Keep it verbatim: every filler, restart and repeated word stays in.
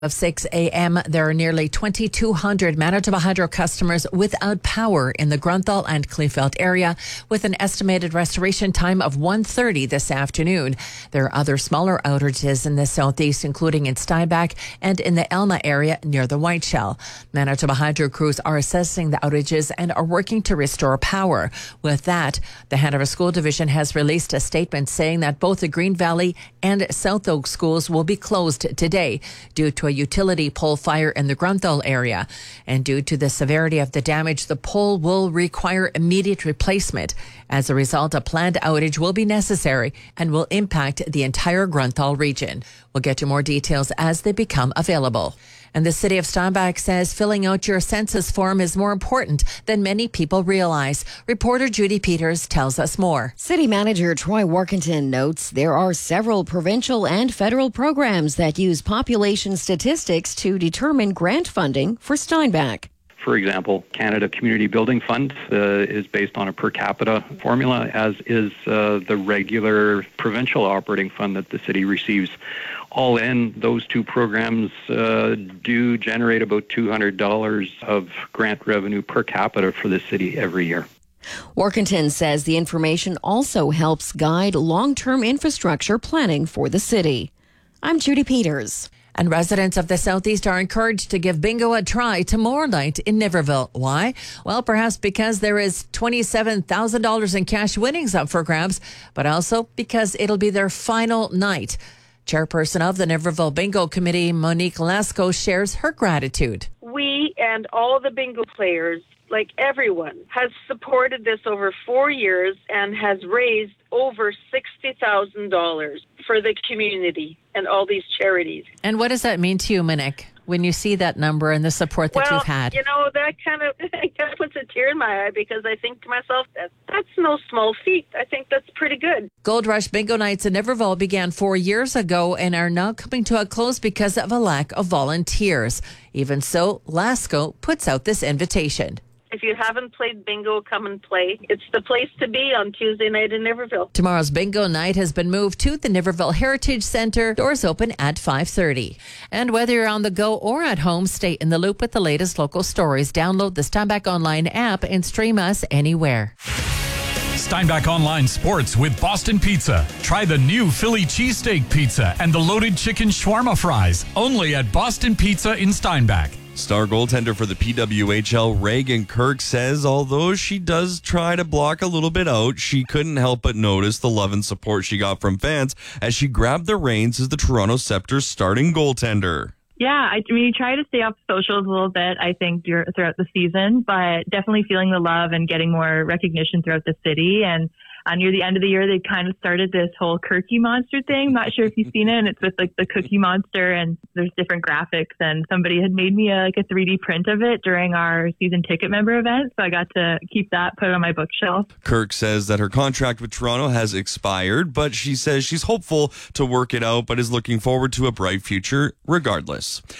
Of six a.m., there are nearly twenty-two hundred Manitoba Hydro customers without power in the Grunthal and Kleefeld area, with an estimated restoration time of one thirty this afternoon. There are other smaller outages in the southeast, including in Steinbach and in the Elma area near the Whiteshell. Manitoba Hydro crews are assessing the outages and are working to restore power. With that, the Hanover School Division has released a statement saying that both the Green Valley and South Oak schools will be closed today due to a utility pole fire in the Grunthal area. And due to the severity of the damage, the pole will require immediate replacement. As a result, a planned outage will be necessary and will impact the entire Grunthal region. We'll get to more details as they become available. And the city of Steinbach says filling out your census form is more important than many people realize. Reporter Judy Peters tells us more. City Manager Troy Workington notes there are several provincial and federal programs that use population statistics to determine grant funding for Steinbach. For example, Canada Community Building Fund uh, is based on a per capita formula, as is uh, the regular provincial operating fund that the city receives. All in, those two programs uh, do generate about two hundred dollars of grant revenue per capita for the city every year. Workington says the information also helps guide long-term infrastructure planning for the city. I'm Judy Peters. And residents of the Southeast are encouraged to give bingo a try tomorrow night in Niverville. Why? Well, perhaps because there is twenty-seven thousand dollars in cash winnings up for grabs, but also because it'll be their final night. Chairperson of the Niverville Bingo Committee, Monique Lasco, shares her gratitude. We and all the bingo players, like everyone, has supported this over four years and has raised over sixty thousand dollars for the community and all these charities. And what does that mean to you, Monique, when you see that number and the support that well, you've had? You know, that kind of that puts a tear in my eye because I think to myself, that, that's no small feat. I think that's pretty good. Gold Rush Bingo Nights in Niverville began four years ago and are now coming to a close because of a lack of volunteers. Even so, Lasco puts out this invitation. If you haven't played bingo, come and play. It's the place to be on Tuesday night in Niverville. Tomorrow's bingo night has been moved to the Niverville Heritage Centre. Doors open at five thirty. And whether you're on the go or at home, stay in the loop with the latest local stories. Download the Steinbach Online app and stream us anywhere. Steinbach Online Sports with Boston Pizza. Try the new Philly cheesesteak pizza and the loaded chicken shawarma fries. Only at Boston Pizza in Steinbach. Star goaltender for the P W H L, Reagan Kirk, says although she does try to block a little bit out, she couldn't help but notice the love and support she got from fans as she grabbed the reins as the Toronto Scepter's starting goaltender. Yeah, I mean, you try to stay off socials a little bit, I think, throughout the season, but definitely feeling the love and getting more recognition throughout the city. And uh, near the end of the year, they kind of started this whole Cookie Monster thing. Not sure if you've seen it. And it's with like the Cookie Monster, and there's different graphics. And somebody had made me a, like a three D print of it during our season ticket member event, so I got to keep that, put it on my bookshelf. Kirk says that her contract with Toronto has expired, but she says she's hopeful to work it out, but is looking forward to a bright future regardless.